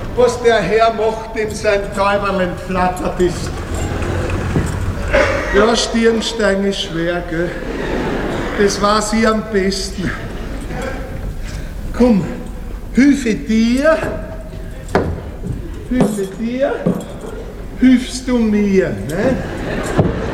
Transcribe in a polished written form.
was der Herr macht, dem sein Täuberlein flattert ist. Ja, Stirnstein ist schwer, gell? Das weiß ich am besten. Komm, hilfe dir, hilfst du mir, ne?